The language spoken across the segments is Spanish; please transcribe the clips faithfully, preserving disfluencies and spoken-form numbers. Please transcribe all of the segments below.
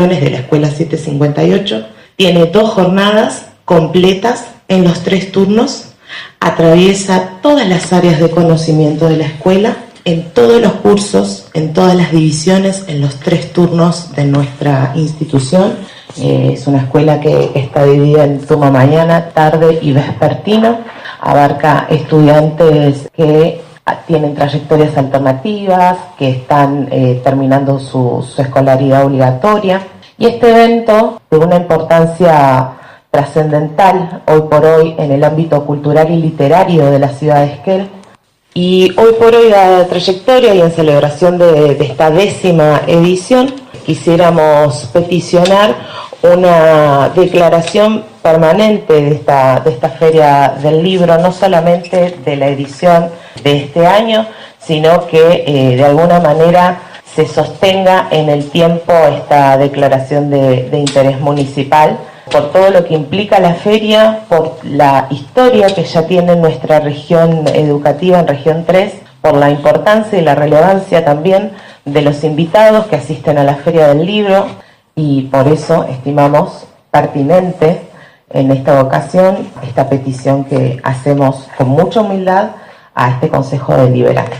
de la Escuela setecientos cincuenta y ocho. Tiene dos jornadas completas en los tres turnos, atraviesa todas las áreas de conocimiento de la escuela, en todos los cursos, en todas las divisiones, en los tres turnos de nuestra institución. Eh, es una escuela que está dividida en turno mañana, tarde y vespertino. Abarca estudiantes que tienen trayectorias alternativas, que están eh, terminando su, su escolaridad obligatoria. Y este evento, de una importancia trascendental hoy por hoy en el ámbito cultural y literario de la ciudad de Esquel, y hoy por hoy, dada la trayectoria y en celebración de, de esta décima edición, quisiéramos peticionar una declaración permanente de esta, de esta Feria del Libro, no solamente de la edición de este año, sino que eh, de alguna manera se sostenga en el tiempo esta declaración de, de interés municipal, por todo lo que implica la feria, por la historia que ya tiene nuestra región educativa en región tres, por la importancia y la relevancia también de los invitados que asisten a la Feria del Libro, y por eso estimamos pertinente en esta ocasión esta petición que hacemos con mucha humildad a este Consejo Deliberante.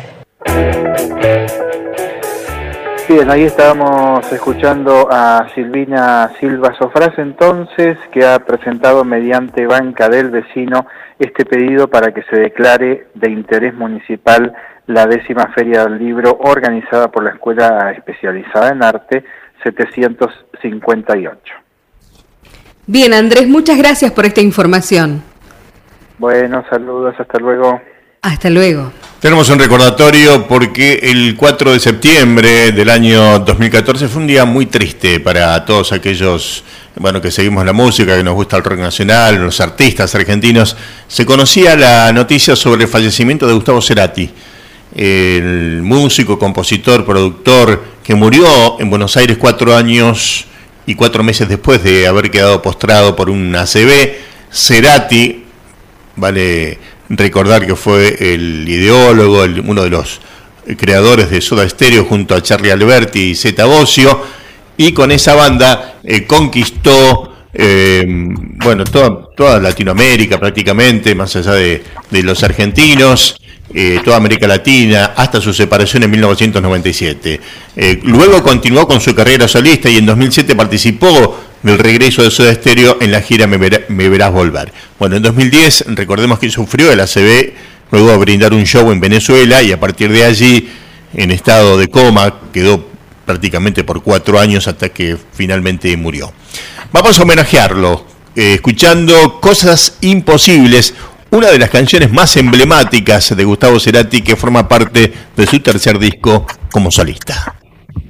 Bien, ahí estábamos escuchando a Silvina Silva Sofrás, entonces, que ha presentado mediante Banca del Vecino este pedido para que se declare de interés municipal la décima Feria del Libro organizada por la Escuela Especializada en Arte setecientos cincuenta y ocho. Bien, Andrés, muchas gracias por esta información. Bueno, saludos, hasta luego. Hasta luego. Tenemos un recordatorio porque el cuatro de septiembre del año dos mil catorce fue un día muy triste para todos aquellos, bueno, que seguimos la música, que nos gusta el rock nacional, los artistas argentinos. Se conocía la noticia sobre el fallecimiento de Gustavo Cerati, el músico, compositor, productor, que murió en Buenos Aires cuatro años y cuatro meses después de haber quedado postrado por un A C V. Cerati, vale recordar que fue el ideólogo, el, uno de los creadores de Soda Stereo junto a Charly Alberti y Zeta Bosio, y con esa banda eh, conquistó eh, bueno, toda, toda Latinoamérica prácticamente, más allá de, de los argentinos, eh, toda América Latina, hasta su separación en mil novecientos noventa y siete. Eh, luego continuó con su carrera solista y en dos mil siete participó del regreso de Soda Stereo en la gira Me, Verá, Me Verás Volver. Bueno, en dos mil diez, recordemos que sufrió el A C V luego de brindar un show en Venezuela, y a partir de allí, en estado de coma, quedó prácticamente por cuatro años hasta que finalmente murió. Vamos a homenajearlo, eh, escuchando Cosas Imposibles, una de las canciones más emblemáticas de Gustavo Cerati, que forma parte de su tercer disco como solista.